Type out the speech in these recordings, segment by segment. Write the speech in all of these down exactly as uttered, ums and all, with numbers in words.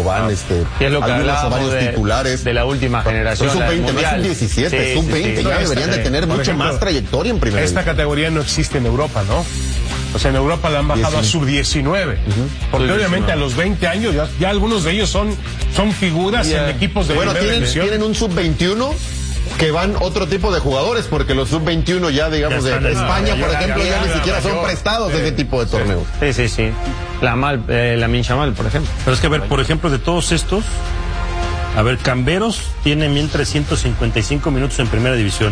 van, no. este, es lo que algunos varios de, titulares. De la última generación. sub veinte, no es sub diecisiete, sub veinte, ya deberían de tener mucho ejemplo, más trayectoria en primera Esta división. categoría no existe en Europa, ¿no? O sea, en Europa la han bajado a sub diecinueve. Uh-huh. Porque sub obviamente diecinueve. A los veinte años ya, ya algunos de ellos son, son figuras yeah. en equipos de bueno, primera tienen, división. tienen un sub veintiuno que van otro tipo de jugadores, porque los sub veintiuno ya, digamos, ya de España, no, por ya, ejemplo, ya, ya, ya ni siquiera son prestados sí. de ese tipo de torneos. Sí, sí, sí. La Mal, eh, la Minchamal, por ejemplo. Pero es que, a ver, por ejemplo, de todos estos, a ver, Camberos tiene mil trescientos cincuenta y cinco minutos en primera división.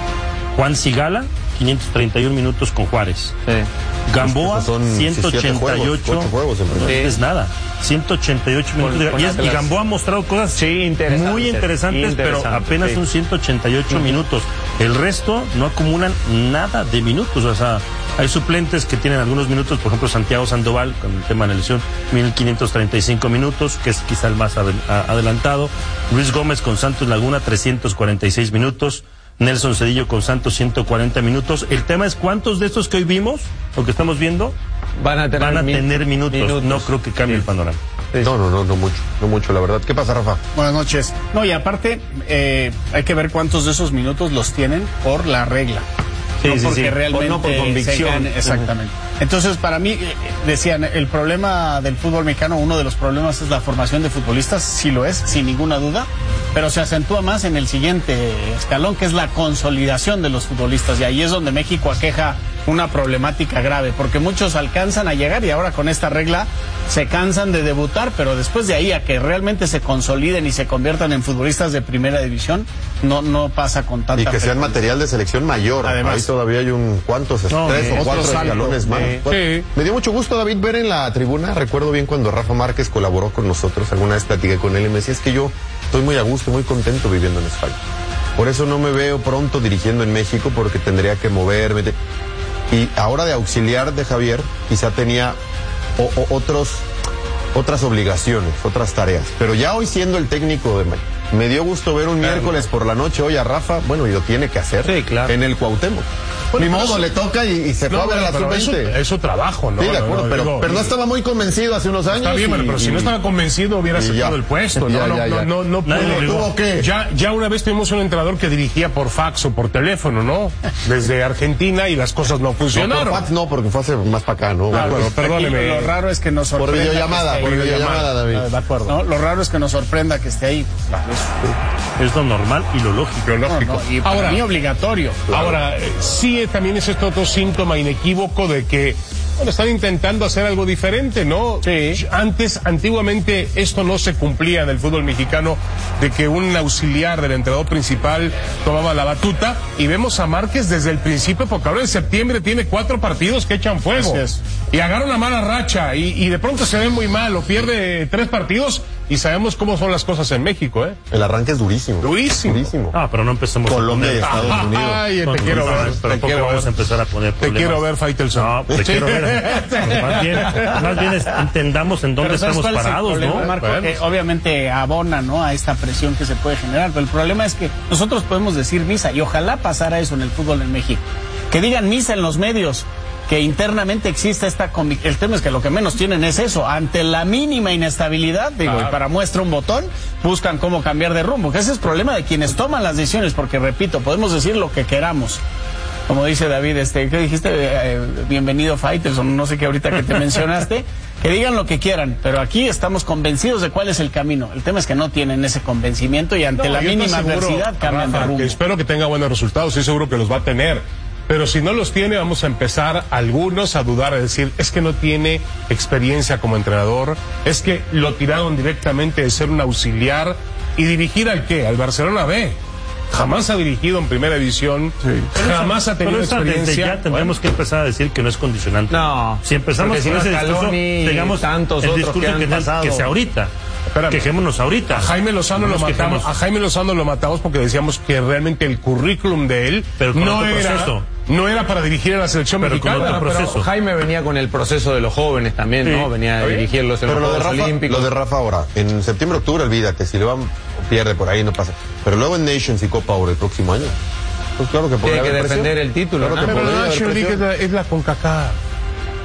Juan Sigala, quinientos treinta y uno minutos con Juárez. Sí. Gamboa, ciento ochenta y ocho. Juegos, no es nada. ciento ochenta y ocho minutos. Con, con y, y Gamboa ha mostrado cosas sí, interesantes, muy interesantes, interesante, pero apenas sí. son ciento ochenta y ocho uh-huh. minutos. El resto no acumulan nada de minutos. O sea, hay suplentes que tienen algunos minutos, por ejemplo, Santiago Sandoval, con el tema de la lesión, mil quinientos treinta y cinco minutos, que es quizá el más adelantado. Luis Gómez con Santos Laguna, trescientos cuarenta y seis minutos. Nelson Cedillo con Santos, ciento cuarenta minutos. El tema es cuántos de estos que hoy vimos, o que estamos viendo, van a tener, van a tener minutos. minutos. No creo que cambie sí. el panorama. Sí. No, no, no, no mucho, no mucho, la verdad. ¿Qué pasa, Rafa? Buenas noches. No, y aparte, eh, hay que ver cuántos de esos minutos los tienen por la regla. Sí, no sí, porque sí. realmente no por convicción. Ganan, exactamente. Uh-huh. Entonces, para mí, decían, el problema del fútbol mexicano, uno de los problemas es la formación de futbolistas, sí lo es, sin ninguna duda, pero se acentúa más en el siguiente escalón, que es la consolidación de los futbolistas, y ahí es donde México aqueja una problemática grave, porque muchos alcanzan a llegar y ahora con esta regla se cansan de debutar, pero después de ahí a que realmente se consoliden y se conviertan en futbolistas de primera división, no, no pasa con tanta Y que frecuencia. sean material de selección mayor. Además, ahí todavía hay un cuantos, no, tres eh, o cuatro escalones más. Eh, bueno, sí. Me dio mucho gusto, David, ver en la tribuna, recuerdo bien cuando Rafa Márquez colaboró con nosotros, alguna vez platiqué con él y me decía, es que yo estoy muy a gusto, muy contento viviendo en España. Por eso no me veo pronto dirigiendo en México, porque tendría que moverme. De... Y ahora de auxiliar de Javier, quizá tenía o, o, otros, otras obligaciones, otras tareas. Pero ya hoy siendo el técnico de México, me dio gusto ver un claro. miércoles por la noche hoy a Rafa, bueno, y lo tiene que hacer sí, claro. en el Cuauhtémoc. Bueno, Ni modo, eso, le toca y, y se no, fue a ver a la sub veinte. Es, es su trabajo, ¿no? Sí, de acuerdo, no, no, pero, digo, pero no estaba muy convencido hace unos años. Está bien, y, pero, pero si no estaba convencido hubiera aceptado el puesto. Ya, no, ya, no, ya. no, no, no, no ¿Tuvo qué? Ya, ya una vez tuvimos un entrenador que dirigía por fax o por teléfono, ¿no? Desde Argentina y las cosas no funcionaron. No, por fax no, porque fue hace más para acá, ¿no? Ah, bueno, perdóneme. Lo raro es que nos sorprenda. Por videollamada, por videollamada, David. De acuerdo. No, lo raro es que nos sorprenda que esté ahí. Es lo normal y lo lógico. Lo lógico. No, no, y para ahora, mí obligatorio. Claro. Ahora, eh, sí también es este otro síntoma inequívoco de que, bueno, están intentando hacer algo diferente, ¿no? Sí. Antes, antiguamente, esto no se cumplía en el fútbol mexicano, de que un auxiliar del entrenador principal tomaba la batuta, y vemos a Márquez desde el principio, porque ahora en septiembre tiene cuatro partidos que echan fuego. Así es. Y agarra una mala racha, y, y de pronto se ve muy mal, o pierde tres partidos, y sabemos cómo son las cosas en México, ¿eh? El arranque es durísimo. Durísimo. Durísimo. Ah, pero no empecemos Colombia a y Estados ah, Unidos. Ay, te no, quiero no, ver. Pero te quiero vamos ver. a empezar a poner problemas. Te quiero ver, Faitelson. No, te quiero ver. más bien, más bien es, entendamos en dónde estamos parados, ¿no? Marco, bueno. que obviamente abona, ¿no?, a esta presión que se puede generar, pero el problema es que nosotros podemos decir misa, y ojalá pasara eso en el fútbol en México. Que digan misa en los medios, que internamente exista esta convicción. El tema es que lo que menos tienen es eso. Ante la mínima inestabilidad, digo, claro. y para muestra un botón, buscan cómo cambiar de rumbo. Que ese es el problema de quienes toman las decisiones, porque repito, podemos decir lo que queramos. Como dice David, este, ¿qué dijiste? Eh, bienvenido Faitelson, no sé qué ahorita que te mencionaste. Que digan lo que quieran, pero aquí estamos convencidos de cuál es el camino. El tema es que no tienen ese convencimiento y ante no, la mínima adversidad cambian Rafa, de rumbo. Que espero que tenga buenos resultados, estoy seguro que los va a tener. Pero si no los tiene, vamos a empezar algunos a dudar, a decir, es que no tiene experiencia como entrenador, es que lo tiraron directamente de ser un auxiliar y dirigir al qué, al Barcelona B. Jamás ha dirigido en primera división, sí. jamás ha tenido pero esa, experiencia. Desde ya tendremos bueno. que empezar a decir que no es condicionante. No. Si empezamos con ese discurso, tengamos tantos el discurso que, que, que sea ahorita. Espérame. Quejémonos ahorita. A Jaime Lozano no lo matamos. Quejemos. A Jaime Lozano lo matamos porque decíamos que realmente el currículum de él pero con no otro era proceso. no era para dirigir a la selección pero mexicana. Con otro proceso. Pero Jaime venía con el proceso de los jóvenes también, sí. ¿no? Venía a dirigirlos en pero los lo Juegos de Rafa, Olímpicos. Lo de Rafa ahora, en septiembre, octubre, olvídate, si le van pierde por ahí no pasa. Pero luego en Nations y Copa Oro el próximo año. Pues claro que tiene que defender presión. el título. Claro, ¿no? Pero la National League es la, es la CONCACAF.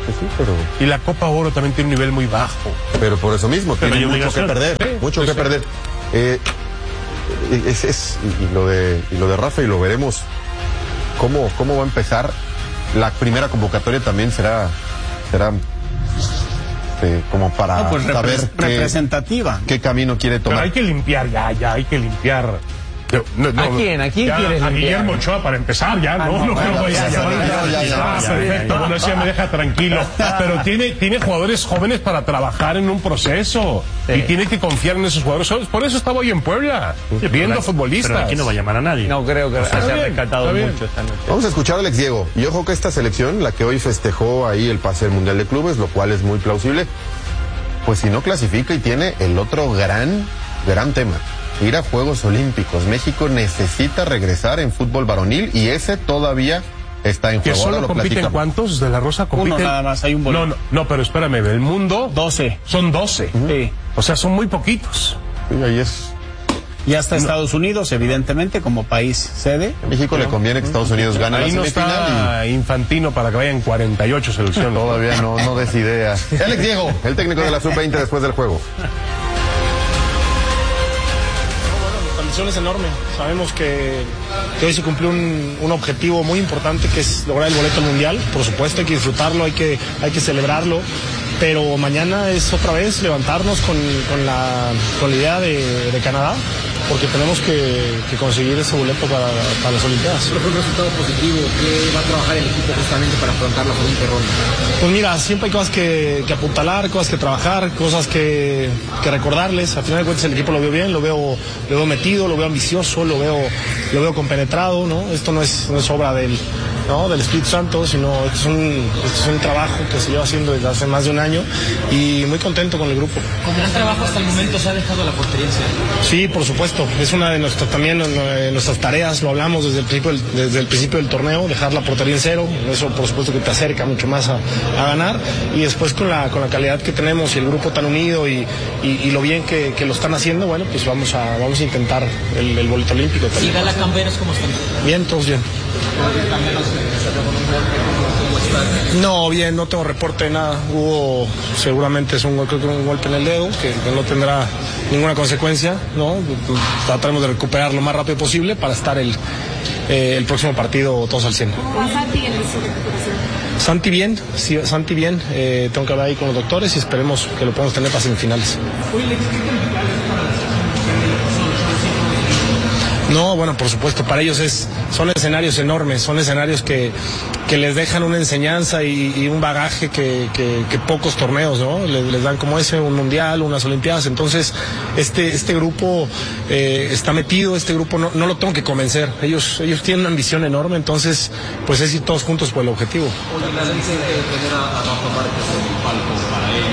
pues sí, pero... Y la Copa Oro también tiene un nivel muy bajo. Pero por eso mismo, pero tiene mucho que perder, sí, mucho pues que sí. perder. Eh, es, es, y, lo de, y lo de Rafa, y lo veremos, cómo, cómo va a empezar. La primera convocatoria también será, será eh, como para no, pues saber repre qué, representativa. qué camino quiere tomar. Pero hay que limpiar, ya, ya, hay que limpiar. No, no, ¿A quién? ¿A quién ya, quieres a limpiar? Guillermo Ochoa para empezar, ya, ah, no, no, no, bueno, no, ya, ya, ya, ya, ya, ah, perfecto, bueno, eso ya me deja tranquilo. Pero tiene, tiene jugadores jóvenes para trabajar en un proceso sí. y tiene que confiar en esos jugadores. Por eso estaba hoy en Puebla, sí, viendo la, futbolistas. Pero aquí no va a llamar a nadie. No creo que o sea, se haya rescatado mucho esta noche. Vamos a escuchar a Alex Diego. Y ojo que esta selección, la que hoy festejó ahí el pase del Mundial de Clubes, lo cual es muy plausible, pues si no clasifica y tiene el otro gran, gran tema. Ir a Juegos Olímpicos. México necesita regresar en fútbol varonil y ese todavía está en juego. ¿Que solo compiten cuántos? ¿De la Rosa compiten? Uno nada más, hay un boleto. No, no, no, pero espérame, del mundo... doce. Son doce. Uh-huh. Sí. O sea, son muy poquitos. Sí, ahí es... Y hasta no. Estados Unidos, evidentemente, como país sede. A México pero, le conviene que Estados Unidos gane ahí la no está y... Infantino para que vayan cuarenta y ocho selecciones. Todavía no, no des idea. Alex Diego, el técnico de la sub veinte después del juego. Es enorme. Sabemos que, que hoy se cumplió un, un objetivo muy importante, que es lograr el boleto mundial. Por supuesto hay que disfrutarlo, hay que, hay que celebrarlo, pero mañana es otra vez levantarnos con, con, la, con la idea de, de Canadá, porque tenemos que, que conseguir ese boleto para, para las Olimpiadas. ¿Pero fue un resultado positivo? ¿Qué va a trabajar el equipo justamente para afrontar la siguiente ronda? Pues mira, siempre hay cosas que, que apuntalar, cosas que trabajar, cosas que, que recordarles. Al final de cuentas el equipo lo veo bien, lo veo, lo veo metido, lo veo ambicioso, lo veo, lo veo compenetrado, ¿no? Esto no es, no es obra del, ¿no? del Espíritu Santo, sino esto es, un, esto es un trabajo que se lleva haciendo desde hace más de un año y muy contento con el grupo. ¿Con gran trabajo hasta el momento se ha dejado la portería en cero? Sí, por supuesto. Es una de nuestras, también nuestras tareas, lo hablamos desde el principio del, desde el principio del torneo, dejar la portería en cero. Eso por supuesto que te acerca mucho más a, a ganar. Y después con la, con la calidad que tenemos y el grupo tan unido y, y, y lo bien que, que lo están haciendo, bueno, pues vamos a, vamos a intentar el, el boleto olímpico también. ¿Y Gala Camberos cómo están? Bien, todos bien. No, bien, no tengo reporte de nada. Hubo, seguramente es un, creo que un golpe en el dedo, que, que no tendrá ninguna consecuencia, ¿no? Trataremos de recuperar lo más rápido posible para estar el, eh, el próximo partido todos al cien. Santi en su recuperación. Santi bien, sí, Santi bien, eh, tengo que hablar ahí con los doctores y esperemos que lo podamos tener para semifinales. No, bueno, por supuesto, para ellos es, son escenarios enormes, son escenarios que, que les dejan una enseñanza y, y un bagaje que, que, que pocos torneos, ¿no? Les, les dan como ese, un mundial, unas olimpiadas. Entonces, este, este grupo eh, está metido, este grupo no, no lo tengo que convencer. Ellos, ellos tienen una ambición enorme, entonces, pues es ir todos juntos por el objetivo. Oye, la dice tener a, a Rafa Márquez en el palco para ellos,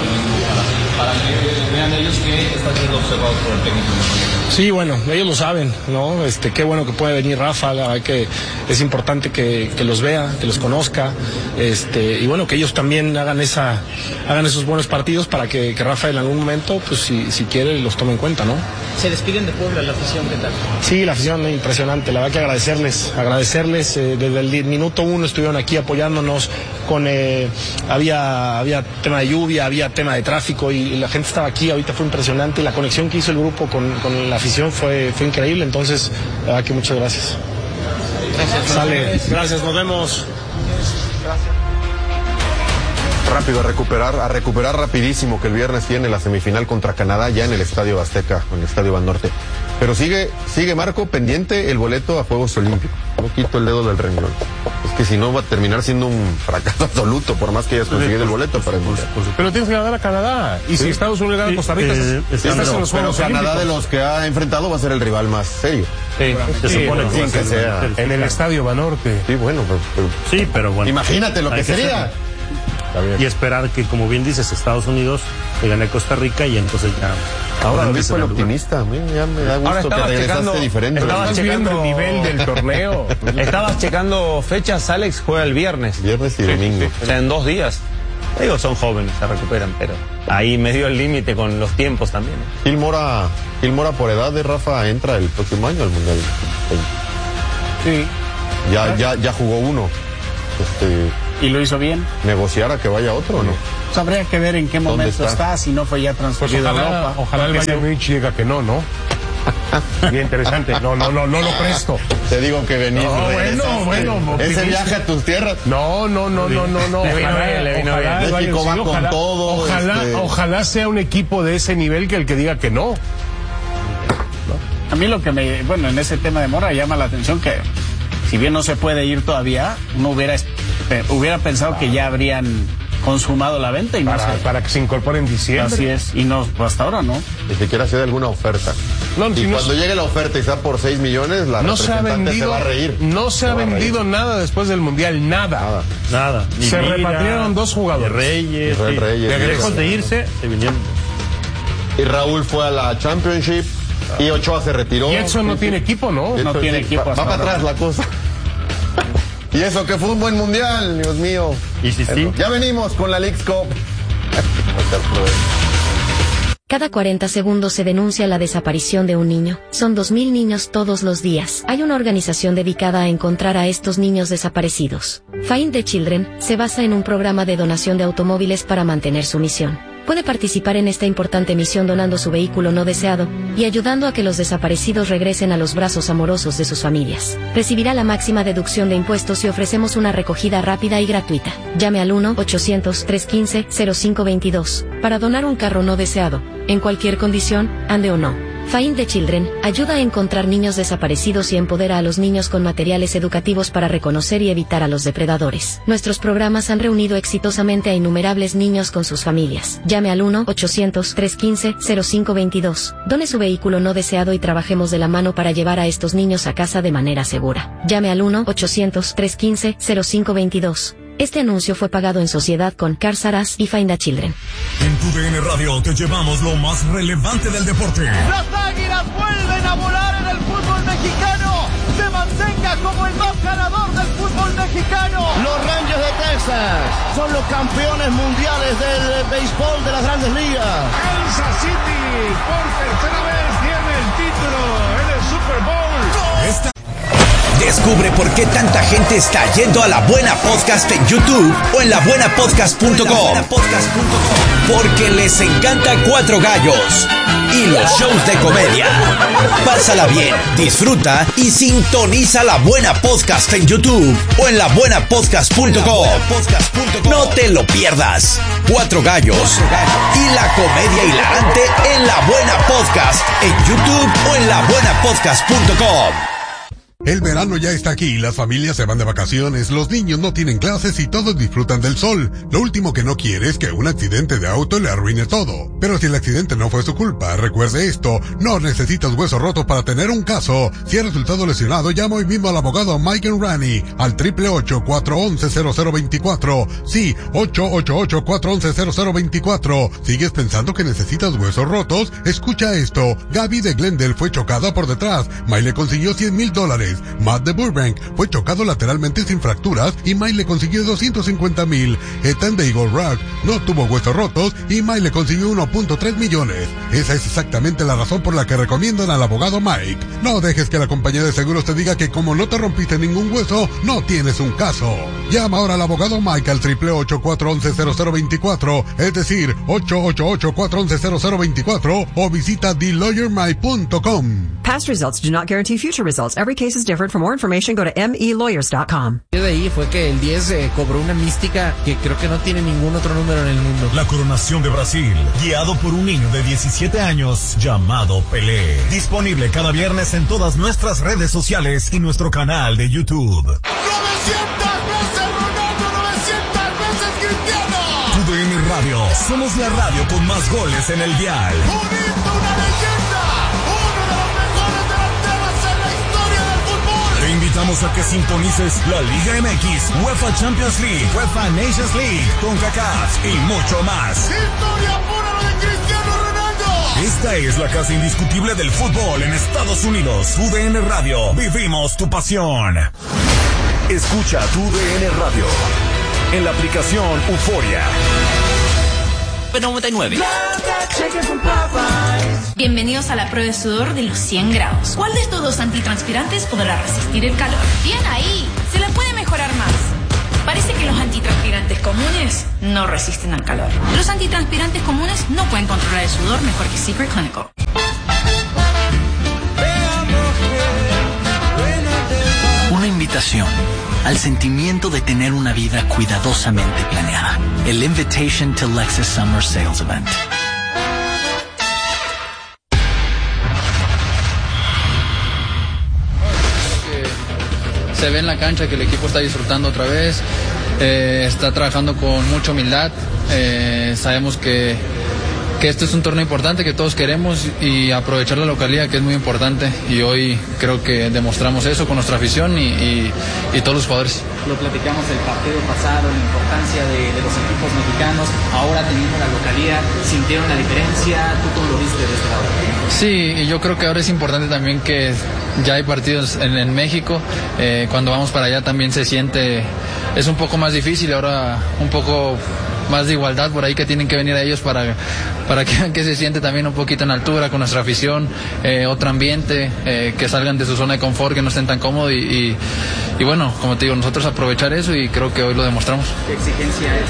para, para, para que vean ellos que está siendo observado por el técnico. Sí, bueno, ellos lo saben, ¿no? Este, qué bueno que puede venir Rafa, la verdad que es importante que, que los vea, que los conozca, este, y bueno, que ellos también hagan esa, hagan esos buenos partidos para que, que Rafa en algún momento, pues si, si quiere, los tome en cuenta, ¿no? ¿Se despiden de Puebla la afición? ¿Qué tal? Sí, la afición es impresionante, la verdad que agradecerles, agradecerles, eh, desde el minuto uno estuvieron aquí apoyándonos con, eh, había, había tema de lluvia, había tema de tráfico y, y la gente estaba aquí, ahorita fue impresionante, y la conexión que hizo el grupo con, con la afición fue, fue increíble, entonces, la verdad que muchas gracias. Gracias. Sale, gracias, nos vemos. Gracias. Rápido, a recuperar, a recuperar rapidísimo que el viernes tiene la semifinal contra Canadá ya en el Estadio Azteca, en el Estadio Banorte. Pero sigue, sigue Marco, pendiente el boleto a Juegos Olímpicos. No quito el dedo del renglón. Es que si no va a terminar siendo un fracaso absoluto, por más que hayas conseguido el boleto para el Mundial. Pero tienes que ganar a Canadá. Y ¿sí? Si Estados Unidos gana a Costa Rica, eh, estás en los Juegos Olímpicos. Canadá, de los que ha enfrentado, va a ser el rival más serio. Sí, se sí, supone que, que sea. En el Estadio Banorte. Sí, bueno, pero, pero, sí, pero bueno. Imagínate lo que, que sería. Y esperar que, como bien dices, Estados Unidos le gane a Costa Rica y entonces ya. Ahora Luis fue el optimista. A mí ya me da gusto que regresaste checando, diferente. Estabas checando el nivel del torneo. Estabas checando fechas. Alex juega el viernes. Viernes y domingo. O sea, en dos días. Digo, son jóvenes, se recuperan, pero ahí me dio el límite con los tiempos también. Gil Mora, Gil Mora por edad de Rafa entra el próximo año al Mundial. Sí. Ya, ya, ya jugó uno. Este. Y lo hizo bien. ¿Negociar a que vaya otro o no? Pues habría que ver en qué momento está? está, si no fue ya transferido pues ojalá, a Europa. Ojalá el Bayern Múnich diga que no, ¿no? Bien interesante. No, no, no, no lo presto. Te digo que venís. No, bueno, bueno. Ese viaje a tus tierras. No, no, no, no, no, no. Ojalá, ojalá, México va con todo. Ojalá, este... ojalá sea un equipo de ese nivel que el que diga que no. A mí lo que me, bueno, en ese tema de Mora llama la atención que, si bien no se puede ir todavía, uno hubiera, hubiera pensado ah. que ya habrían consumado la venta y no para, sé. para que se incorpore en diciembre. Así es, y no, hasta ahora no. Ni siquiera ha sido alguna oferta. No, y si cuando no, llegue la oferta y sea por seis millones, la no representante se, ha vendido, se va a reír. No se, se ha vendido nada después del Mundial, nada. Nada. nada. Ni se mira, repatriaron dos jugadores. Reyes, sí. Reyes. De lejos de irse, se vinieron. Y Raúl fue a la Championship. Y Ochoa se retiró. Y Edson no sí, tiene sí. equipo, ¿no? No tiene sí, equipo. Va, va para atrás la cosa. Y eso que fue un buen mundial, Dios mío. Y sí, sí. Ya venimos con la Leagues Cup. Cada cuarenta segundos se denuncia la desaparición de un niño. Son dos mil niños todos los días. Hay una organización dedicada a encontrar a estos niños desaparecidos. Find the Children se basa en un programa de donación de automóviles para mantener su misión. Puede participar en esta importante misión donando su vehículo no deseado y ayudando a que los desaparecidos regresen a los brazos amorosos de sus familias. Recibirá la máxima deducción de impuestos y ofrecemos una recogida rápida y gratuita. Llame al uno ochocientos, trescientos quince, cero cinco veintidós para donar un carro no deseado, en cualquier condición, ande o no. Find the Children ayuda a encontrar niños desaparecidos y empodera a los niños con materiales educativos para reconocer y evitar a los depredadores. Nuestros programas han reunido exitosamente a innumerables niños con sus familias. Llame al uno ochocientos, trescientos quince, cero cinco veintidós. Done su vehículo no deseado y trabajemos de la mano para llevar a estos niños a casa de manera segura. Llame al uno ochocientos, trescientos quince, cero cinco veintidós. Este anuncio fue pagado en sociedad con Cars R Us y Find the Children. En tu D N Radio te llevamos lo más relevante del deporte. Las Águilas vuelven a volar en el fútbol mexicano. Se mantenga como el más ganador del fútbol mexicano. Los Rangers de Texas son los campeones mundiales del béisbol de las Grandes Ligas. Kansas City por tercera vez tiene el título en el Super Bowl. Esta Descubre por qué tanta gente está yendo a La Buena Podcast en YouTube o en la buena podcast punto com. Porque les encanta Cuatro Gallos y los shows de comedia. Pásala bien, disfruta y sintoniza La Buena Podcast en YouTube o en la buena podcast punto com. No te lo pierdas. Cuatro Gallos y la comedia hilarante en La Buena Podcast en YouTube o en la buena podcast punto com. El verano ya está aquí, las familias se van de vacaciones, los niños no tienen clases y todos disfrutan del sol. Lo último que no quiere es que un accidente de auto le arruine todo. Pero si el accidente no fue su culpa, recuerde esto, no necesitas huesos rotos para tener un caso. Si has resultado lesionado, llama hoy mismo al abogado Mike Enrani al triple ocho, cuatro once, cero cero veinticuatro. Sí, ocho ocho ocho, cuatro once, cero cero veinticuatro. ¿Sigues pensando que necesitas huesos rotos? Escucha esto, Gaby de Glendale fue chocada por detrás, Mike le consiguió cien mil dólares. Matt de Burbank fue chocado lateralmente sin fracturas y Mike le consiguió doscientos cincuenta mil. Ethan de Eagle Rock no tuvo huesos rotos y Mike le consiguió uno punto tres millones. Esa es exactamente la razón por la que recomiendan al abogado Mike. No dejes que la compañía de seguros te diga que como no te rompiste ningún hueso, no tienes un caso. Llama ahora al abogado Mike al triple ocho, cuatro once, cero cero veinticuatro, es decir, ocho ocho ocho, cuatro once, cero cero veinticuatro o visita the lawyer mike punto com. Past results do not guarantee future results. Every case is different. For more information, go to m e lawyers dot com. De ahí fue que el diez eh, cobró una mística que creo que no tiene ningún otro número en el mundo. La coronación de Brasil, guiado por un niño de diecisiete años llamado Pelé. Disponible cada viernes en todas nuestras redes sociales y nuestro canal de YouTube. novecientas veces Ronaldo, novecientas veces Cristiano. Tu D N Radio, somos la radio con más goles en el dial. Bonito, una leyenda. Te invitamos a que sintonices la Liga M X, UEFA Champions League, UEFA Nations League, CONCACAF y mucho más. ¡Historia pura lo de Cristiano Ronaldo! Esta es la casa indiscutible del fútbol en Estados Unidos. U D N Radio, vivimos tu pasión. Escucha tu D N Radio en la aplicación Euforia. noventa y nueve. Bienvenidos a la prueba de sudor de los cien grados. ¿Cuál de estos dos antitranspirantes podrá resistir el calor? Bien ahí, se la puede mejorar más. Para Parece que los antitranspirantes comunes no resisten al calor. Los antitranspirantes comunes no pueden controlar el sudor mejor que Secret Clinical. Una invitación al sentimiento de tener una vida cuidadosamente planeada. El Invitation to Lexus Summer Sales Event. Se ve en la cancha que el equipo está disfrutando otra vez, eh, está trabajando con mucha humildad, eh, sabemos que, que este es un torneo importante que todos queremos y aprovechar la localidad, que es muy importante, y hoy creo que demostramos eso con nuestra afición y, y, y todos los jugadores. Lo platicamos el partido pasado, la importancia de, de los equipos mexicanos, ahora teniendo la localidad, ¿sintieron la diferencia? ¿Tú cómo lo viste de este lado? Sí, y yo creo que ahora es importante también que ya hay partidos en, en México, eh, cuando vamos para allá también se siente, es un poco más difícil, ahora un poco más de igualdad por ahí que tienen que venir a ellos para, para que vean que se siente también un poquito en altura con nuestra afición, eh, otro ambiente, eh, que salgan de su zona de confort, que no estén tan cómodos y, y, y bueno, como te digo, nosotros aprovechar eso y creo que hoy lo demostramos. ¿Qué exigencia es?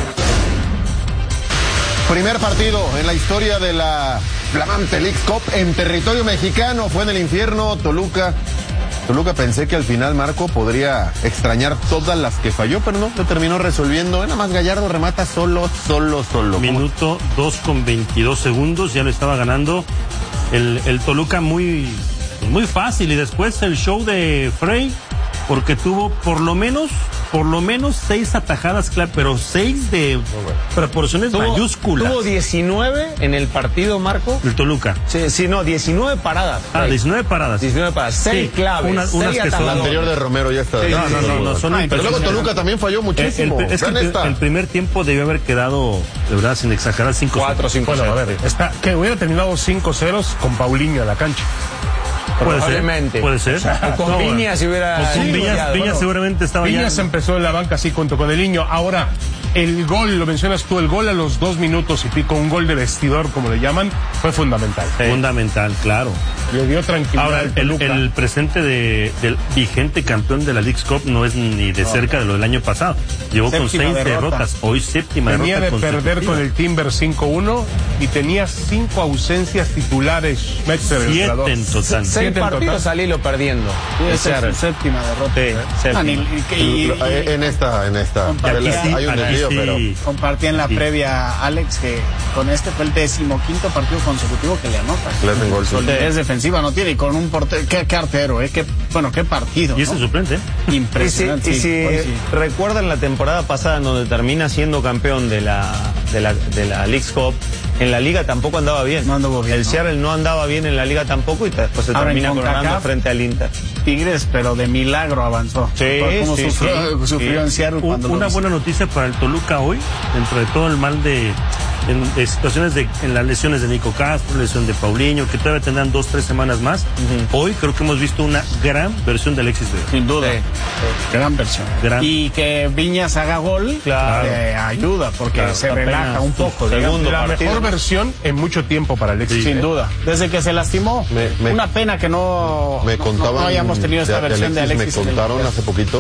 Primer partido en la historia de la flamante Leagues Cup en territorio mexicano, fue en el infierno, Toluca. Toluca pensé que al final Marco podría extrañar todas las que falló, pero no, lo terminó resolviendo. Nada más Gallardo remata solo, solo, solo. Minuto dos con veintidós segundos, ya lo estaba ganando el, el Toluca muy, muy fácil. Y después el show de Frey, porque tuvo por lo menos, por lo menos seis atajadas, pero seis de proporciones tuvo, mayúsculas. Tuvo diecinueve en el partido, Marco. El Toluca. Sí, sí, no, diecinueve paradas. Ah, Frey. diecinueve paradas. diecinueve paradas, seis sí, claves. Una, unas seis que son. La anterior de Romero ya está. Sí, no, no, no, no, son Ay, pero luego Toluca también falló muchísimo. El, el, es que el, el primer tiempo debió haber quedado, de verdad, sin exagerar, cinco cero. cuatro cinco Bueno, a ver, está, que hubiera terminado cinco ceros con Paulinho en la cancha. Puede ser, puede ser. O sea, con no, Viñas si hubiera... O con sí, Viñas, Viñas bueno, seguramente estaba Viñas ya... empezó en la banca así junto con el niño. Ahora, el gol, lo mencionas tú, el gol a los dos minutos y pico, un gol de vestidor, como le llaman, fue fundamental. Sí. Fundamental, claro. Le dio tranquilidad. Ahora, el, el presente de, del vigente campeón de la Leagues Cup no es ni de cerca de lo del año pasado. Llegó séptima con seis derrota. derrotas, hoy séptima Venía derrota. Venía de perder con el Timber cinco uno y tenía cinco ausencias titulares. Metzer, siete en total. Se, seis partidos al hilo perdiendo. Esa es su séptima derrota. Sí, séptima. Ah, y, y, y, en esta, en esta. Sí, hay un desvío, sí. pero... Compartía en la sí. previa, Alex, que con este fue el decimoquinto partido consecutivo que le anota. Le hacen gol. Es defensiva, no tiene, y con un portero, qué, qué artero, eh, qué, bueno, qué partido. Y ese ¿no? suplente. Impresionante. Y si, y si sí. recuerdan la temporada pasada en donde termina siendo campeón de la, de la, de la Leagues Cup, en la liga tampoco andaba bien. No anduvo bien. El ¿no? Seattle no andaba bien en la liga tampoco y después se Ahora, termina coronando frente al Inter. Tigres, pero de milagro avanzó. Sí, como sí, sufrió, sí, sufrió sí. en Seattle. Un, cuando una buena noticia para el Toluca hoy, dentro de todo el mal de, en, de situaciones de en las lesiones de Nico Castro, lesión de Paulinho, que todavía tendrán dos, tres semanas más. Uh-huh. Hoy creo que hemos visto una gran versión de Alexis Vega. Sin duda. Sí. Sí. Gran versión. Gran. Y que Viñas haga gol, claro. eh, ayuda, porque claro, se relaja un poco. Segundo la partido. Mejor versión en mucho tiempo para Alexis. Sí, sin eh. duda. Desde que se lastimó. Me, me, una pena que no, me contaban, no, no hayamos tenido esta de, versión de Alexis. De Alexis me contaron hace poquito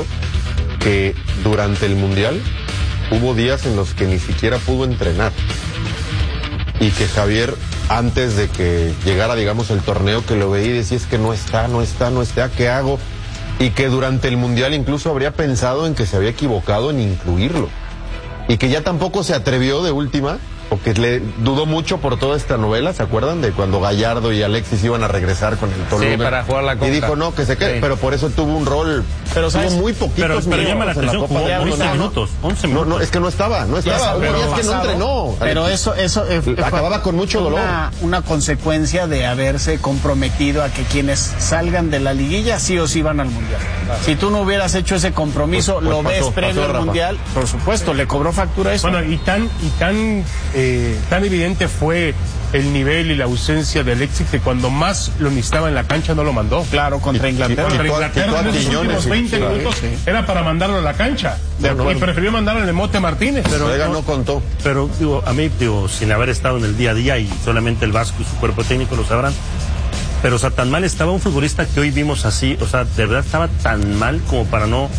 que durante el Mundial hubo días en los que ni siquiera pudo entrenar. Y que Javier, antes de que llegara, digamos, el torneo, que lo veía y decía, es que no está, no está, no está, ¿qué hago? Y que durante el Mundial incluso habría pensado en que se había equivocado en incluirlo. Y que ya tampoco se atrevió de última, porque le dudó mucho por toda esta novela, ¿se acuerdan? De cuando Gallardo y Alexis iban a regresar con el Toluca. Sí, para jugar la Copa. Y dijo, no, que se quede, sí. Pero por eso tuvo un rol, pero tuvo muy poquitos pero, pero minutos llama la atención, en la Copa. once no, minutos, once minutos. No, no, es que no estaba, no estaba, hubo días que no entrenó. Pero Alexis. eso, eso eh, acababa con mucho dolor. Una, una consecuencia de haberse comprometido a que quienes salgan de la liguilla sí o sí van al Mundial. Claro. Si tú no hubieras hecho ese compromiso, pues, pues lo pasó, ves previo al Mundial, por supuesto, le cobró factura eso. Bueno, y tan, y tan, eh, tan evidente fue el nivel y la ausencia de Alexis que cuando más lo necesitaba en la cancha no lo mandó. Claro, contra Inglaterra. Contra Inglaterra en los últimos veinte minutos sí. era para mandarlo a la cancha. De y prefirió mandarlo en el Mote Martínez. Pero Vega no, no contó. Pero digo, a mí, digo, sin haber estado en el día a día y solamente el Vasco y su cuerpo técnico lo sabrán. Pero, o sea, tan mal estaba un futbolista que hoy vimos así, o sea, de verdad estaba tan mal como para no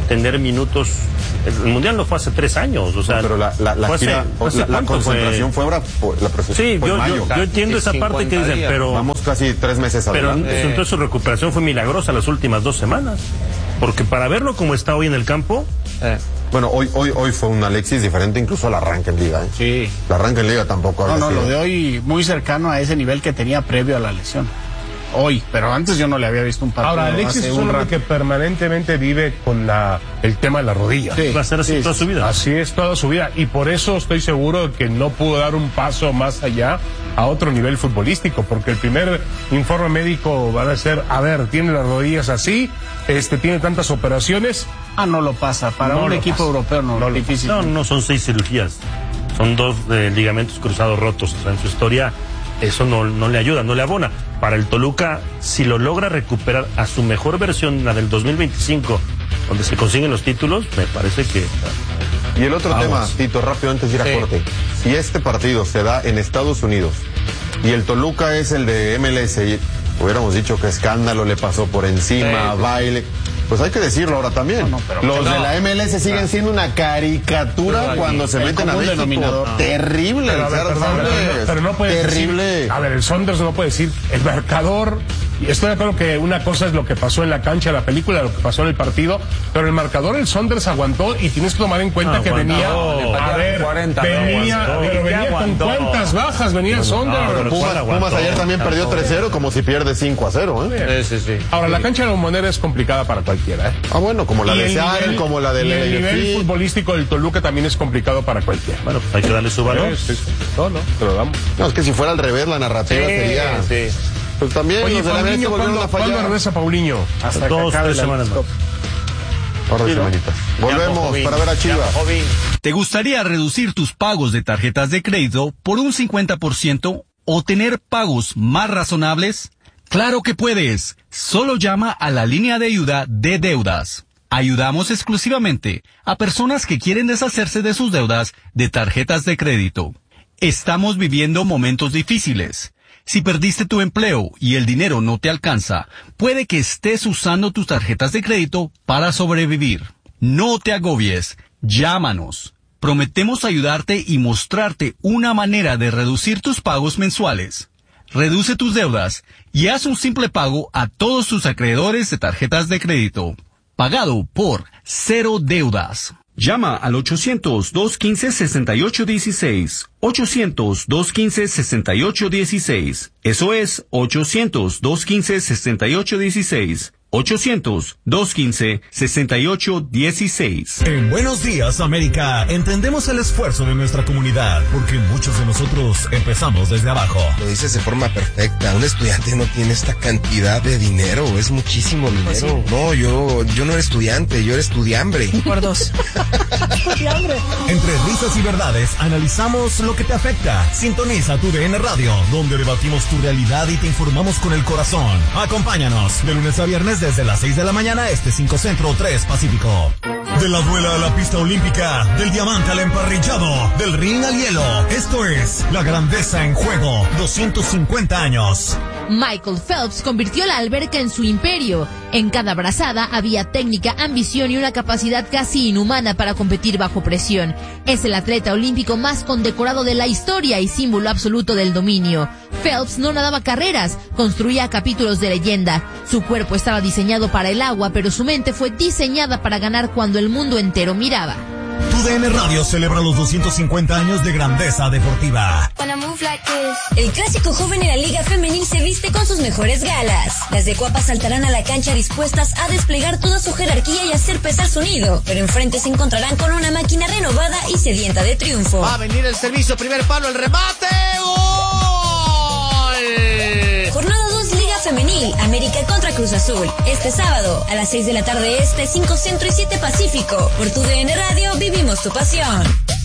tener minutos. El Mundial no fue hace tres años, o sea... No, pero la, la, la, gira, hace, la, la concentración fue, ahora, la sí, fue yo, mayo. Yo, yo entiendo esa parte que dicen, pero... Vamos casi tres meses adelante. Pero entonces su recuperación fue milagrosa las últimas dos semanas. Porque para verlo como está hoy en el campo... Eh. Bueno, hoy hoy hoy fue un Alexis diferente incluso al arranque en Liga. ¿eh? Sí. El arranque en Liga tampoco. No, no, sido. Lo de hoy muy cercano a ese nivel que tenía previo a la lesión. Hoy, pero antes yo no le había visto un partido. Ahora, Alexis es un hombre que permanentemente vive con la el tema de la rodilla. Sí, va a ser así sí, toda su vida. Así es toda su vida. Y por eso estoy seguro de que no pudo dar un paso más allá a otro nivel futbolístico, porque el primer informe médico va a ser, a ver, tiene las rodillas así, este tiene tantas operaciones. Ah, no lo pasa. Para no un equipo pasa. europeo no, no difícil. No, no son seis cirugías. Son dos eh, ligamentos cruzados rotos. O sea, en su historia eso no, no le ayuda, no le abona. Para el Toluca, si lo logra recuperar a su mejor versión, la del dos mil veinticinco, donde se consiguen los títulos, me parece que... Y el otro Vamos. tema, Tito, rápido antes de ir a sí. corte. Si este partido se da en Estados Unidos y el Toluca es el de M L S, hubiéramos dicho que escándalo, le pasó por encima, sí. baile... Pues hay que decirlo ahora también. No, no, pero Los no. de la M L S siguen no. siendo una caricatura pero cuando se meten a México. Denominador. No. Terrible. Pero, ver, perdón, pero, pero no puede terrible. Decir, a ver, el Saunders no puede decir el marcador. Y estoy de acuerdo que una cosa es lo que pasó en la cancha, la película, lo que pasó en el partido, pero el marcador el Saunders aguantó y tienes que tomar en cuenta no, que aguantó, venía, no, a ver, cuarenta, venía, no, pero venía con cuántas bajas venía el Saunders. No, Pumas, Pumas ayer también perdió tres cero como si pierde cinco a cero, ¿eh? Sí, sí, sí. Ahora, sí. la cancha de la Bombonera es complicada para cualquiera, ¿eh? Ah, bueno, como la y de Seattle, como la de y el nivel futbolístico del Toluca también es complicado para cualquiera. Bueno, pues hay que darle su valor. Sí, sí. No, no, te lo damos. No, es que si fuera al revés la narrativa sí, sería... Sí. Pues también Oye, los de la Paulinho, volvieron a fallar. ¿Cuándo regresa Paulinho? Hasta dos, tres semanas más. Ahora semanitas. Volvemos para ver a Chivas. ¿Te gustaría reducir tus pagos de tarjetas de crédito por un cincuenta por ciento o tener pagos más razonables? ¡Claro que puedes! Solo llama a la línea de ayuda de deudas. Ayudamos exclusivamente a personas que quieren deshacerse de sus deudas de tarjetas de crédito. Estamos viviendo momentos difíciles. Si perdiste tu empleo y el dinero no te alcanza, puede que estés usando tus tarjetas de crédito para sobrevivir. No te agobies, llámanos. Prometemos ayudarte y mostrarte una manera de reducir tus pagos mensuales. Reduce tus deudas y haz un simple pago a todos tus acreedores de tarjetas de crédito. Pagado por Cero Deudas. Llama al ochocientos, dos quince, sesenta y ocho dieciséis. ochocientos, dos quince, sesenta y ocho dieciséis. Eso es ochocientos, dos quince, sesenta y ocho dieciséis. ochocientos, dos quince, sesenta y ocho dieciséis. En Buenos Días, América, entendemos el esfuerzo de nuestra comunidad, porque muchos de nosotros empezamos desde abajo. Lo dices de forma perfecta. Un estudiante no tiene esta cantidad de dinero, es muchísimo dinero. Pues sí. No, yo, yo no era estudiante, yo era estudiambre. Por dos. Estudiambre. Entre risas y verdades, analizamos lo que te afecta. Sintoniza tu D N Radio, donde debatimos tu realidad y te informamos con el corazón. Acompáñanos de lunes a viernes desde las seis de la mañana, este cinco Centro, tres Pacífico. De la duela a la pista olímpica, del diamante al emparrillado, del ring al hielo. Esto es la grandeza en juego, doscientos cincuenta años. Michael Phelps convirtió la alberca en su imperio. En cada brazada había técnica, ambición y una capacidad casi inhumana para competir bajo presión. Es el atleta olímpico más condecorado de la historia y símbolo absoluto del dominio. Phelps no nadaba carreras, construía capítulos de leyenda. Su cuerpo estaba diseñado para el agua, pero su mente fue diseñada para ganar cuando el mundo entero miraba. Tu D N Radio celebra los doscientos cincuenta años de grandeza deportiva. El clásico joven en la Liga Femenil se viste con sus mejores galas. Las de Cuapa saltarán a la cancha dispuestas a desplegar toda su jerarquía y hacer pesar su nido, pero enfrente se encontrarán con una máquina renovada y sedienta de triunfo. Va a venir el servicio, primer palo, el remate. ¡Gol! Jornada dos, Liga Femenil, América contra Cruz Azul. Este sábado, a las seis de la tarde este, cinco Centro y siete Pacífico. Por tu D N Radio, vivimos tu pasión.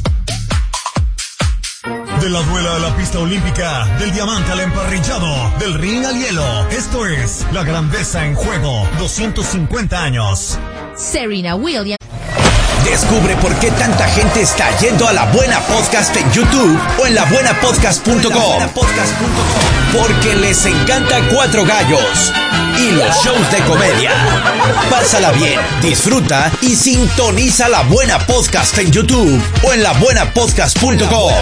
De la duela a la pista olímpica, del diamante al emparrillado, del ring al hielo. Esto es la grandeza en juego, doscientos cincuenta años. Serena Williams. Descubre por qué tanta gente está yendo a La Buena Podcast en YouTube o en la buena podcast punto com. Porque les encanta Cuatro Gallos y los shows de comedia. Pásala bien, disfruta y sintoniza La Buena Podcast en YouTube o en la buena podcast punto com.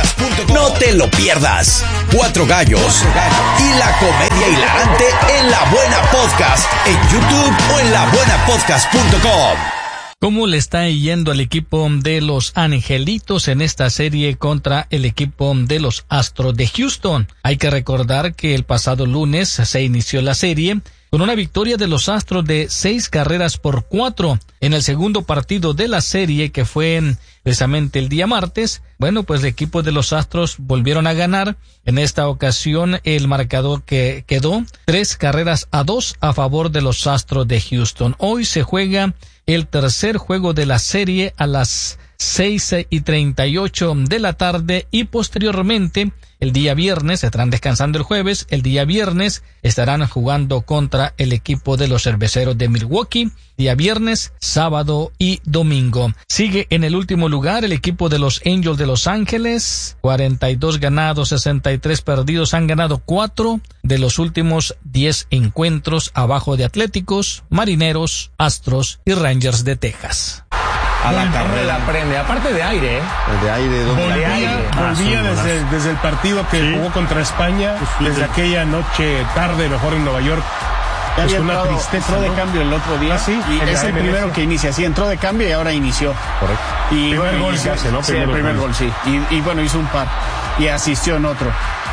No te lo pierdas. Cuatro Gallos y la comedia hilarante en La Buena Podcast en YouTube o en la buena podcast punto com. ¿Cómo le está yendo al equipo de los Angelitos en esta serie contra el equipo de los Astros de Houston? Hay que recordar que el pasado lunes se inició la serie con una victoria de los Astros de seis carreras por cuatro. En el segundo partido de la serie, que fue precisamente el día martes, bueno, pues el equipo de los Astros volvieron a ganar. En esta ocasión el marcador que quedó tres carreras a dos a favor de los Astros de Houston. Hoy se juega el tercer juego de la serie a las seis y treinta y ocho de la tarde y posteriormente el día viernes, estarán descansando el jueves, el día viernes estarán jugando contra el equipo de los Cerveceros de Milwaukee, día viernes, sábado y domingo. Sigue en el último lugar el equipo de los Angels de Los Ángeles, cuarenta y dos ganados, sesenta y tres perdidos, han ganado cuatro de los últimos diez encuentros, abajo de Atléticos, Marineros, Astros y Rangers de Texas. A la carrera aprende, aparte de aire, ¿eh? De aire, ¿dónde? Volvía, de aire. volvía desde, desde el partido que sí. jugó contra España, pues desde aquella noche tarde, mejor en Nueva York. Ya pues una entrado, tristeza, entró ¿no? de cambio el otro día, ¿Ah, sí? Y el es el primero ese. que inicia, sí, entró de cambio y ahora inició. Correcto. Y primer bueno, gol inició, que hace, ¿no? Sí, el primer gol, sí. Y, y bueno, hizo un par y asistió en otro.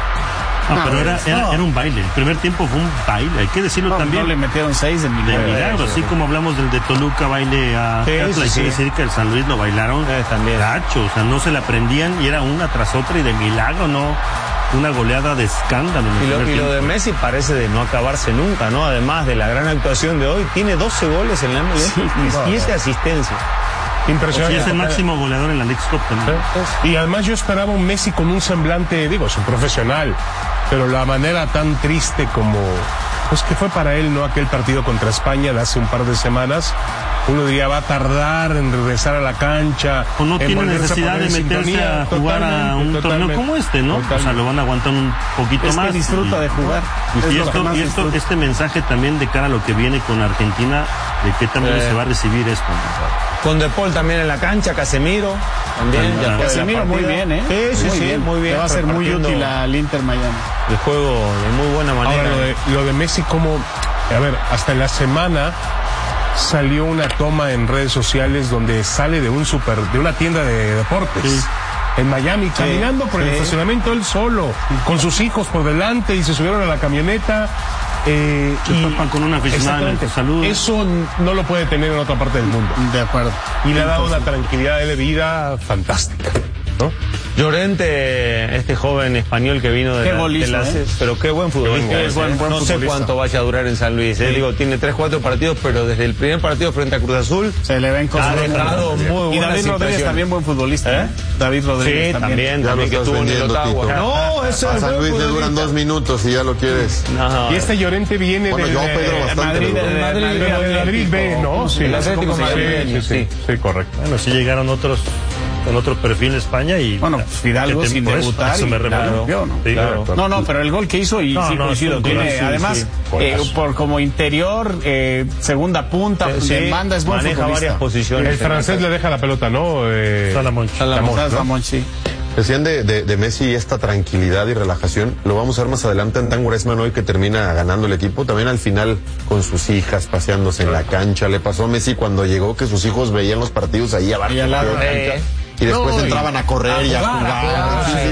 No, no, pero era, era, era un baile. El primer tiempo fue un baile, hay que decirlo no, también. No le metieron seis de milagro. De milagro, así como hablamos del de Toluca baile a sí, Atlas, sí, hay sí. que decir que el San Luis lo bailaron eh, también. gacho, o sea, no se la prendían y era una tras otra y de milagro, no una goleada de escándalo. Y lo, y lo de Messi parece de no acabarse nunca, ¿no? Además de la gran actuación de hoy, tiene doce goles en la M L S sí, y siete asistencias. Impresionante. Y es el máximo goleador en la Leagues Cup también. Y además yo esperaba un Messi con un semblante, digo, es un profesional, pero la manera tan triste como, pues que fue para él, ¿no? Aquel partido contra España de hace un par de semanas. Uno diría, va a tardar en regresar a la cancha. O no tiene necesidad de meterse sintonía, a jugar a un torneo como este, ¿no? Totalmente. O sea, lo van a aguantar un poquito es más. Es que disfruta y, de jugar. Y, y, esto, y esto, este mensaje también de cara a lo que viene con Argentina, de que también eh. se va a recibir esto. Con De Paul también en la cancha, Casemiro también. Ya Casemiro muy bien, ¿eh? Sí, sí, muy sí, bien. muy bien. Le va a ser muy útil al Inter Miami. El juego de muy buena manera. Ahora, lo de, lo de Messi, como, a ver, hasta en la semana salió una toma en redes sociales donde sale de un super, de una tienda de deportes. Sí. En Miami, sí, caminando por sí. el estacionamiento él solo, sí. con sus hijos por delante y se subieron a la camioneta. Eh, y con una aficionada en salud. Eso no lo puede tener en otra parte del mundo. De acuerdo. Y le ha dado una tranquilidad de vida fantástica, ¿no? Llorente, este joven español que vino de, qué la, golizo, de la ¿eh? Pero qué buen futbolista. Qué buen, buen no futbolista. sé cuánto vaya a durar en San Luis. ¿eh? Sí. Digo, tiene tres, cuatro partidos, pero desde el primer partido frente a Cruz Azul se le ven cosas. Ha dejado muy y David Rodríguez también buen futbolista. ¿eh? David Rodríguez sí, también, también, también que estuvo en el Ottawa. No, eso es. A San Luis le duran dos minutos y ya lo quieres. No, y este Llorente viene bueno, del yo Pedro bastante Madrid, del Madrid, Madrid, Madrid B, ¿no? Sí, el Atlético sí, sí, sí, correcto. Bueno, sí llegaron otros con otro perfil en España y bueno, Fidalgo sin debutar eso, eso me claro, ¿no? Sí, claro. no, no, pero el gol que hizo y no, sí no, coincido, tiene sí, además sí, eh, por como interior, eh, segunda punta, sí, de banda es buen maneja futbolista. Varias posiciones. El francés le deja la pelota, ¿no? Eh, Salamón. Salamón, Salamón, sí. Decían de, de, de Messi esta tranquilidad y relajación, lo vamos a ver más adelante en Tango Griezmann hoy que termina ganando el equipo, también al final con sus hijas paseándose en la cancha, le pasó a Messi cuando llegó que sus hijos veían los partidos ahí abajo de la cancha. Y después no, entraban y a correr y a jugar.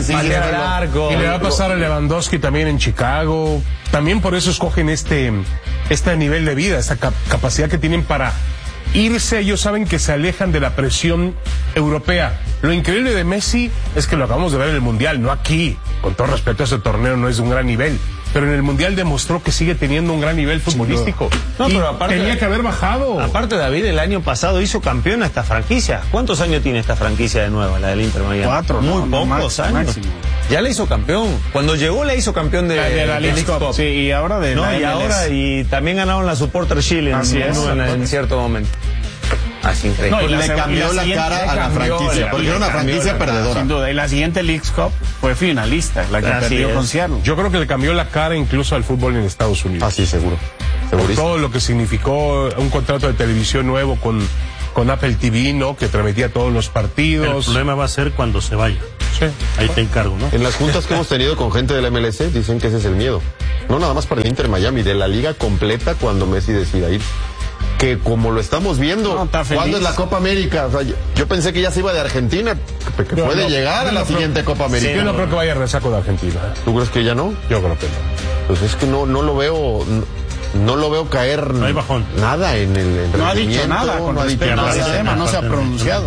Y le va a pasar a Lewandowski también en Chicago. También por eso escogen este, este nivel de vida, esta cap capacidad que tienen para irse. Ellos saben que se alejan de la presión europea. Lo increíble de Messi es que lo acabamos de ver en el Mundial, no aquí. Con todo respeto a ese torneo, no es de un gran nivel. Pero en el Mundial demostró que sigue teniendo un gran nivel futbolístico. No, pero aparte, tenía que haber bajado. Aparte, David, el año pasado hizo campeón a esta franquicia. ¿Cuántos años tiene esta franquicia de nuevo, la del Inter Miami? Cuatro. Muy no, pocos no, años. Máximo. Ya le hizo campeón. Cuando llegó le hizo campeón de, de, de la Leagues Cup. Sí, y ahora de no, la y M L S. ahora y también ganaron la Supporter Shield en, Así en, es. en, en cierto momento. Así increíble. No, y le cambió la, la cara a la franquicia, porque era una franquicia perdedora. Sin duda. Y la siguiente Leagues Cup fue finalista, la que Así perdió es. con Seattle. Yo creo que le cambió la cara incluso al fútbol en Estados Unidos. Ah, sí, seguro. Todo lo que significó un contrato de televisión nuevo con, con Apple T V, ¿no? Que transmitía todos los partidos. El problema va a ser cuando se vaya. Sí. Ahí te encargo, ¿no? En las juntas que hemos tenido con gente de la M L S dicen que ese es el miedo. No nada más para el Inter Miami, de la liga completa cuando Messi decida ir. Que como lo estamos viendo, no, ¿cuándo es la Copa América? O sea, yo, yo pensé que ya se iba de Argentina, que, que puede no, llegar a la no siguiente creo, Copa América. Sí, yo no creo que vaya a resaco de Argentina. ¿Tú crees que ya no? Yo creo que no. Pues es que no, no lo veo... No, no lo veo caer no hay bajón. nada en el en no ha dicho nada con no respecto a ese tema, no se ha pronunciado.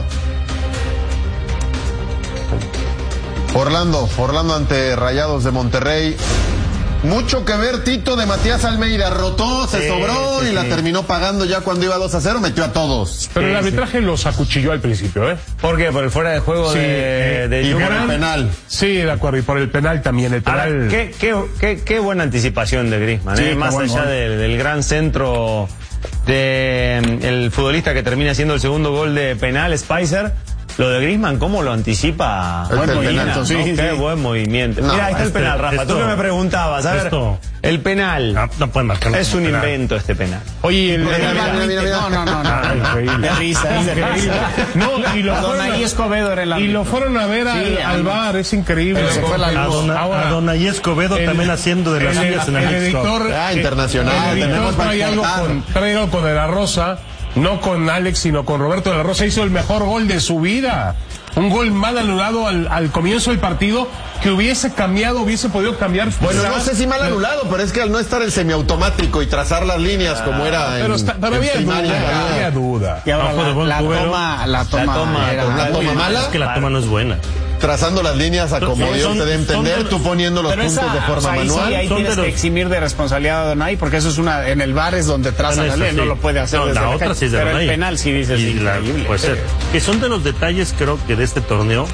Orlando, Orlando ante Rayados de Monterrey. Mucho que ver, Tito, de Matías Almeida. Rotó, se sí, sobró sí, y sí. la terminó pagando ya cuando iba dos a cero, metió a todos. Pero sí, el arbitraje sí. los acuchilló al principio, ¿eh? ¿Por qué? ¿Por el fuera de juego sí, de, de y por el penal? Sí, de acuerdo, y por el penal también. El penal... Ahora, ¿qué, qué, qué, qué buena anticipación de Griezmann, sí, ¿eh? Más allá bueno. del, del gran centro de el futbolista que termina siendo el segundo gol de penal, Spicer. Lo de Griezmann, ¿cómo lo anticipa? Buen movimiento, sí, ¿no? sí, Qué sí. buen movimiento. No, Mira, ahí está este, el penal, Rafa. Esto, Tú que me preguntabas, a ver, esto, el penal. No, no pueden marcarlo. Es un penal. invento este penal. Oye, el mira, mira, mira, mira, mira. No, no, no, no. Ah, increíble. De risa, es de risa. No, y lo Donay Escobedo era el árbitro. Y lo fueron a ver al, sí, al bar, es increíble. Se fue la luz. A Donay Escobedo también haciendo de las suyas en el editor. Ah, internacional. Tenemos trae algo con trae algo con De La Rosa. No con Alex, sino con Roberto De La Rosa. Hizo el mejor gol de su vida. Un gol mal anulado al, al comienzo del partido que hubiese cambiado, hubiese podido cambiar. Bueno, no sé si mal anulado, pero es que al no estar el semiautomático y trazar las líneas ah, como era pero en, está, pero había en duda, ah. había duda. Y ahora la, la, toma, la toma, la toma, era, la toma mala. Es que la toma no es buena. Trazando las líneas a como Dios te dé entender, los, tú poniendo los puntos esa, de forma o sea, ahí manual. Sí, ahí tienes los... que eximir de responsabilidad a Donay, porque eso es una, en el bar es donde traza la ley, sí. no lo puede hacer no, desde la, la otra sí es de Pero Donay. el penal sí dices y increíble. La, puede ser. Que son de los detalles, creo que de este torneo,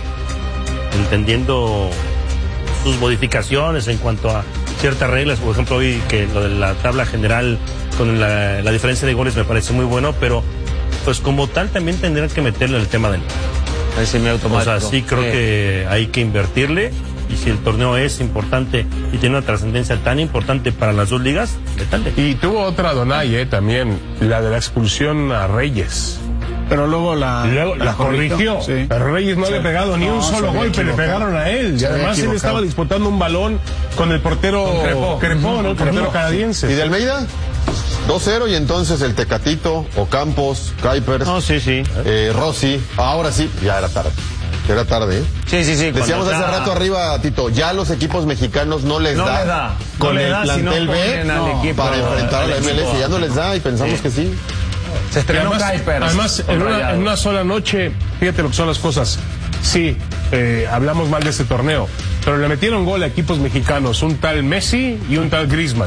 entendiendo sus modificaciones en cuanto a ciertas reglas, por ejemplo hoy que lo de la tabla general con la, la diferencia de goles me parece muy bueno, pero pues como tal también tendrían que meterle el tema del el semiautomático. O sea, sí creo sí. que hay que invertirle y si el torneo es importante y tiene una trascendencia tan importante para las dos ligas, metale. Y tuvo otra Donay, eh, también, la de la expulsión a Reyes. Pero luego la, luego la, la corrigió. Sí. Pero Reyes no sí. le ha pegado ni no, un solo golpe, equivocado. le pegaron a él. Y además él estaba disputando un balón con el portero Crepó, Crepó, ¿no? El portero canadiense. ¿Y de Almeida? dos cero y entonces el Tecatito, Ocampos, Kuipers, no, sí, sí. Eh, Rossi. Ahora sí, ya era tarde. Era tarde, ¿eh? Sí, sí, sí. Decíamos hace rato arriba, Tito, ya a los equipos mexicanos no les no da, les da con no el les da, plantel B no, para enfrentar a la M L S. Ya no les da y pensamos sí. que sí. Se estrenó Kuipers. Además, en una, en una sola noche, fíjate lo que son las cosas. Sí, eh, hablamos mal de este torneo, pero le metieron gol a equipos mexicanos, un tal Messi y un tal Griezmann.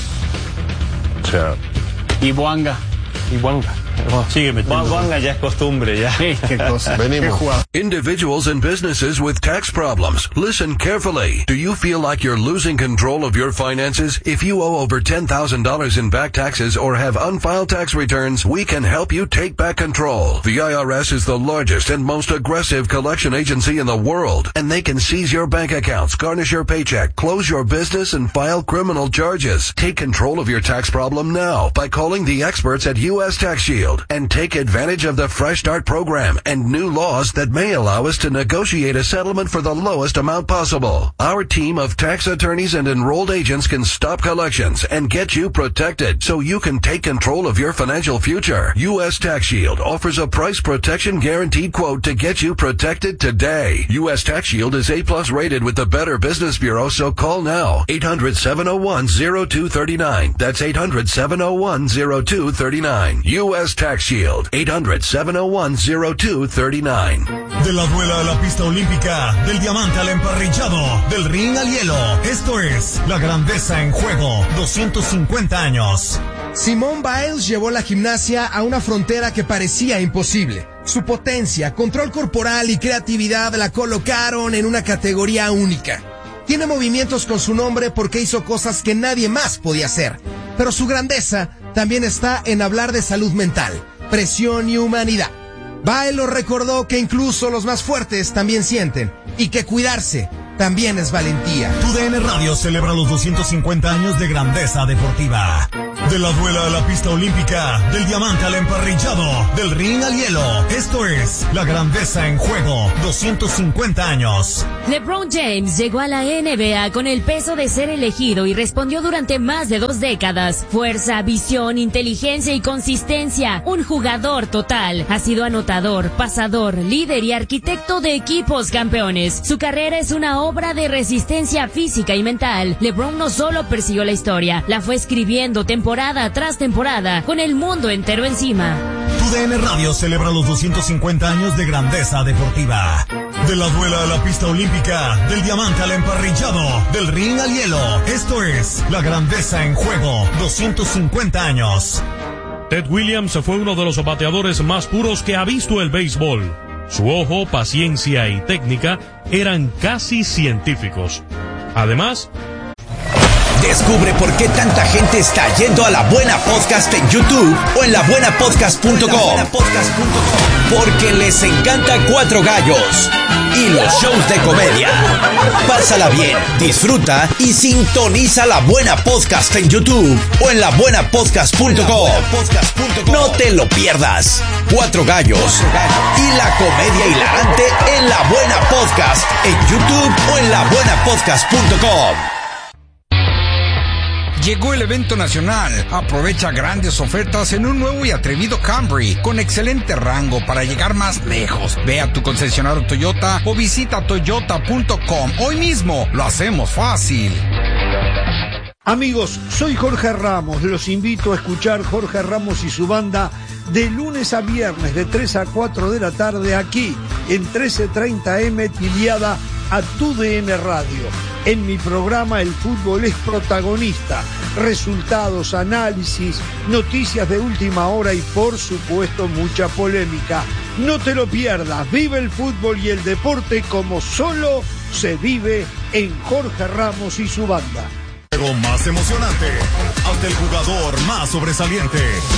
O sea, y Buanga. Y Buanga. Oh, sigue metiendo. Buanga ya es costumbre, ya. Sí, qué cosa. Venimos. Individuals and businesses with tax problems. Listen carefully. Do you feel like you're losing control of your finances? If you owe over ten thousand dollars in back taxes or have unfiled tax returns, we can help you take back control. The I R S is the largest and most aggressive collection agency in the world, and they can seize your bank accounts, garnish your paycheck, close your business, and file criminal charges. Take control of your tax problem now by calling the experts at U S Tax Shield and take advantage of the Fresh Start program and new laws that may allow us to negotiate a settlement for the lowest amount possible. Our team of tax attorneys and enrolled agents can stop collections and get you protected so you can take control of your financial future. U S Tax Shield offers a price protection guaranteed quote to get you protected today. U S Tax Shield is A plus rated with the Better Business Bureau, so call now. eight hundred, seven oh one, oh two three nine. That's eight hundred, seven oh one, oh two three nine. U S Tax Shield. eight hundred, seven oh one, oh two three nine. De la duela a la pista olímpica, del diamante al emparrillado, del ring al hielo. Esto es la grandeza en juego. doscientos cincuenta años. Simone Biles llevó la gimnasia a una frontera que parecía imposible. Su potencia, control corporal y creatividad la colocaron en una categoría única. Tiene movimientos con su nombre porque hizo cosas que nadie más podía hacer. Pero su grandeza también está en hablar de salud mental. presión y humanidad. Baelo recordó que incluso los más fuertes también sienten y que cuidarse también es valentía. Tu D N Radio celebra los doscientos cincuenta años de grandeza deportiva. De la duela a la pista olímpica, del diamante al emparrillado, del ring al hielo. Esto es la grandeza en juego, doscientos cincuenta años. LeBron James llegó a la N B A con el peso de ser elegido y respondió durante más de dos décadas. Fuerza, visión, inteligencia y consistencia. Un jugador total. Ha sido anotador, pasador, líder y arquitecto de equipos campeones. Su carrera es una obra de resistencia física y mental. LeBron no solo persiguió la historia, la fue escribiendo temporada tras temporada, con el mundo entero encima. Tu D N Radio celebra los doscientos cincuenta años de grandeza deportiva. De la duela a la pista olímpica, del diamante al emparrillado, del ring al hielo. Esto es la grandeza en juego, doscientos cincuenta años. Ted Williams fue uno de los bateadores más puros que ha visto el béisbol. Su ojo, paciencia y técnica eran casi científicos. Además, descubre por qué tanta gente está yendo a La Buena Podcast en YouTube o en la buena podcast punto com. Porque les encanta Cuatro Gallos y los shows de comedia. Pásala bien, disfruta y sintoniza La Buena Podcast en YouTube o en la buena podcast punto com. No te lo pierdas. Cuatro Gallos y la comedia hilarante en La Buena Podcast en YouTube o en la buena podcast punto com. Llegó el evento nacional. Aprovecha grandes ofertas en un nuevo y atrevido Camry con excelente rango para llegar más lejos. Ve a tu concesionario Toyota o visita toyota punto com. Hoy mismo lo hacemos fácil. Amigos, soy Jorge Ramos. Los invito a escuchar Jorge Ramos y su banda de lunes a viernes de tres a cuatro de la tarde aquí en trece treinta eme tiliada a Tu D N Radio. En mi programa el fútbol es protagonista. Resultados, análisis, noticias de última hora y por supuesto mucha polémica. No te lo pierdas. Vive el fútbol y el deporte como solo se vive en Jorge Ramos y su banda. Juego más emocionante, ante el jugador más sobresaliente.